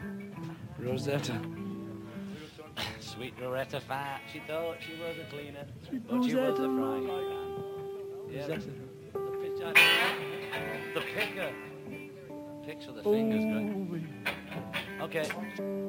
Rosetta. Sweet Rosetta Fat. She thought she was a cleaner, Sweet but she was a Rosetta. frying pan. Yeah, Rosetta. the picker. Picks with the fingers, great. Okay.